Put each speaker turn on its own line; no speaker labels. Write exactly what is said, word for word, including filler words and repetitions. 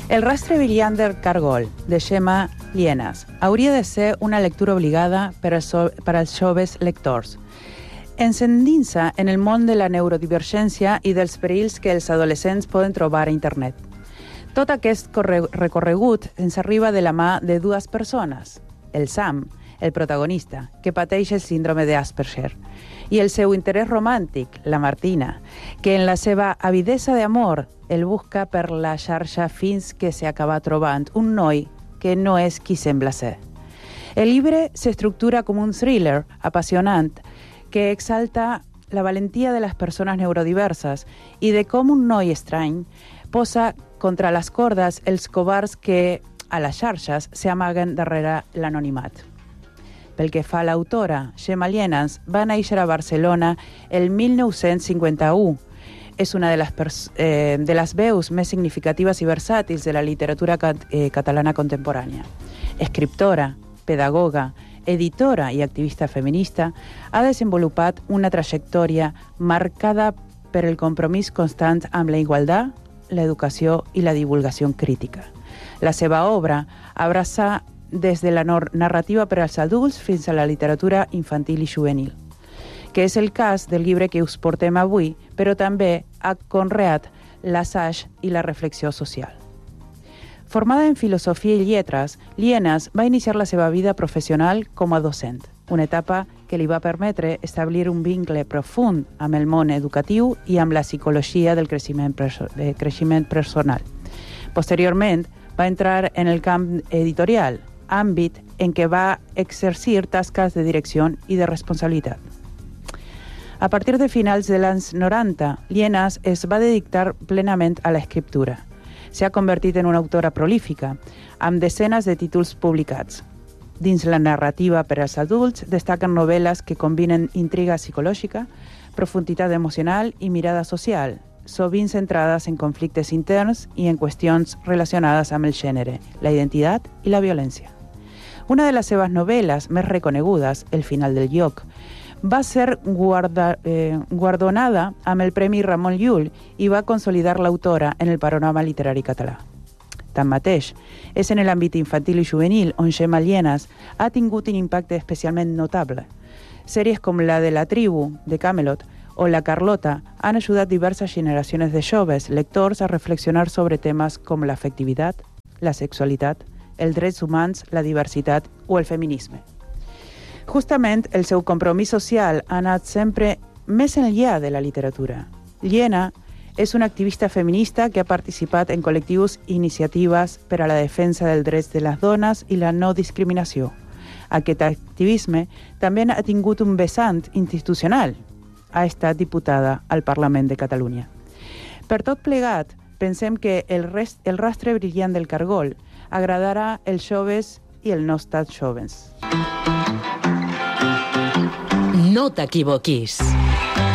El rastre brillant del cargol, de Gemma Lienas, hauria de ser una lectura obligada per als, per als joves lectors. Ens endinsa en el món de la neurodivergència i dels perills que els adolescents poden trobar a internet. Tot aquest recorregut ens arriba de la mà de dues persones, el Sam, el protagonista, que pateix el síndrome d'Asperger, i el seu interès romàntic, la Martina, que en la seva avidesa d'amor el busca per la xarxa fins que s'acaba trobant un noi que no és qui sembla ser. El llibre s'estructura com un thriller apassionant que exalta la valentia de les persones neurodiverses i de com un noi estrany posa contra les cordes els covards que, a les xarxes, s'amaguen darrere l'anonimat. Pel que fa a l'autora, Gemma Lienas va néixer a Barcelona el mil nou-cents cinquanta-u. És una de les, eh, de les veus més significatives i versàtils de la literatura cat eh, catalana contemporània. Escriptora, pedagoga, editora i activista feminista, ha desenvolupat una trajectòria marcada per el compromís constant amb la igualtat, l'educació i la divulgació crítica. La seva obra abraça des de la narrativa per als adults fins a la literatura infantil i juvenil, que és el cas del llibre que us portem avui, però també ha conreat l'assaig i la reflexió social. Formada en filosofia i lletres, Lienas va iniciar la seva vida professional com a docent, una etapa que li va permetre establir un vincle profund amb el món educatiu i amb la psicologia del creixement, perso de creixement personal. Posteriorment, va entrar en el camp editorial, àmbit en què va exercir tasques de direcció i de responsabilitat. A partir de finals dels anys noranta, Lienas es va dedicar plenament a l'escriptura. S'ha convertit en una autora prolífica, amb desenes de títols publicats. Dins la narrativa per als adults destaquen novel·les que combinen intriga psicològica, profunditat emocional i mirada social, sovint centrades en conflictes interns i en qüestions relacionades amb el gènere, la identitat i la violència. Una de les seves novel·les més reconegudes, El final del lloc, va ser guarda, eh, guardonada amb el Premi Ramon Llull i va consolidar l'autora en el panorama literari català. Tanmateix, és en l'àmbit infantil i juvenil on Gemma Lienas ha tingut un impacte especialment notable. Sèries com la de La tribu, de Camelot, o La Carlota han ajudat diverses generacions de joves lectors a reflexionar sobre temes com l'afectivitat, la sexualitat, els drets humans, la diversitat o el feminisme. Justament, el seu compromís social ha anat sempre més enllà de la literatura. Liena és una activista feminista que ha participat en col·lectius i iniciatives per a la defensa dels drets de les dones i la no discriminació. Aquest activisme també ha tingut un vessant institucional. Ha estat diputada al Parlament de Catalunya. Per tot plegat, pensem que el, rest, el rastre brillant del cargol agradarà els joves i els no tan joves.
No t'equivoquis.